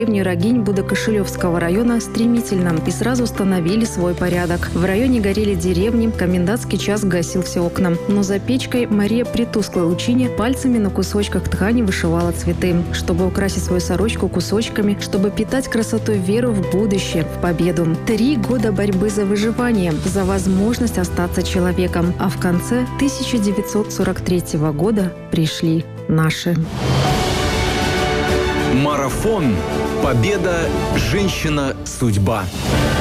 деревни Рагинь Будокошелевского района стремительно и сразу установили свой порядок. В районе горели деревни, комендантский час гасил все окна. Но за печкой Мария при тусклой лучине пальцами на кусочках ткани вышивала цветы, чтобы украсить свою сорочку кусочками, чтобы питать красотой веру в будущее, в победу. 3 года борьбы за выживание, за возможность остаться человеком. А в конце 1943 года пришли наши. Марафон. Победа. Женщина. Судьба.